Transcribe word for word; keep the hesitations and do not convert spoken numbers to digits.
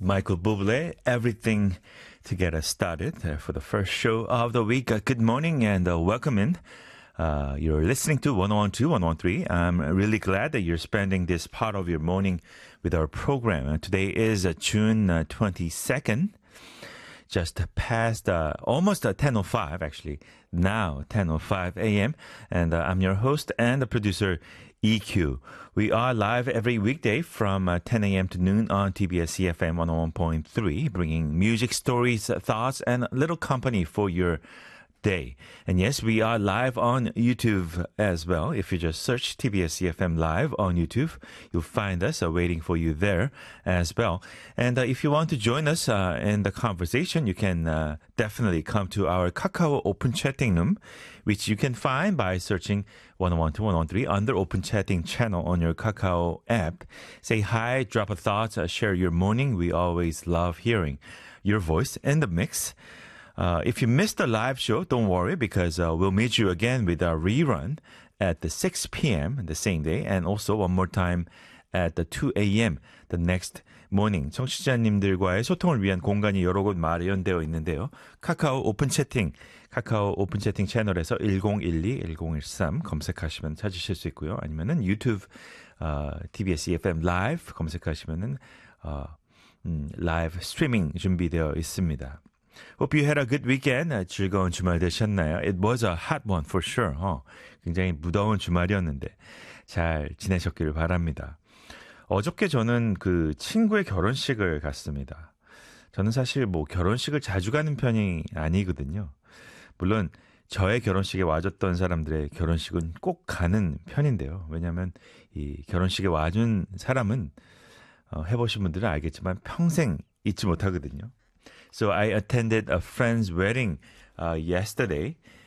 Michael Bublé, Everything to Get Us Started uh, for the first show of the week. Uh, good morning and uh, welcome in. Uh, you're listening to one oh two, one oh three. I'm really glad that you're spending this part of your morning with our program. Uh, today is uh, June uh, twenty-second. Just past uh, almost uh, ten oh five, actually. Now, ten oh five a.m. And uh, I'm your host and the producer, E Q. We are live every weekday from uh, ten a.m. to noon on T B S E F M one oh one point three, bringing music, stories, thoughts, and a little company for your day. And yes, we are live on YouTube as well. If you just search T B S E F M Live on YouTube, you'll find us uh, waiting for you there as well. And uh, if you want to join us uh, in the conversation, you can uh, definitely come to our Kakao Open Chatting Room, which you can find by searching one oh one two, one oh three under Open Chatting channel on your Kakao app. Say hi, drop a thought, uh, share your morning. We always love hearing your voice in the mix. Uh, if you missed the live show, don't worry, because uh, we'll meet you again with a rerun at the six p.m. the same day, and also one more time at the two a.m. the next morning. 청취자님들과의 소통을 위한 공간이 여러 곳 마련되어 있는데요. 카카오 오픈 채팅, 카카오 오픈 채팅 채널에서 일공일이, 일공일삼 검색하시면 찾으실 수 있고요. 아니면은 유튜브 어, 티비에스 이에프엠 라이브 검색하시면은 어, 음, 라이브 스트리밍 준비되어 있습니다. Hope you had a good weekend. 즐거운 주말 되셨나요? It was a hot one for sure. 어, 굉장히 무더운 주말이었는데 잘 지내셨기를 바랍니다. 어저께 저는 그 친구의 결혼식을 갔습니다. 저는 사실 뭐 결혼식을 자주 가는 편이 아니거든요. 물론 저의 결혼식에 와줬던 사람들의 결혼식은 꼭 가는 편인데요. 왜냐하면 이 결혼식에 와준 사람은 어, 해보신 분들은 알겠지만 평생 잊지 못하거든요. So I attended a friend's wedding uh, yesterday,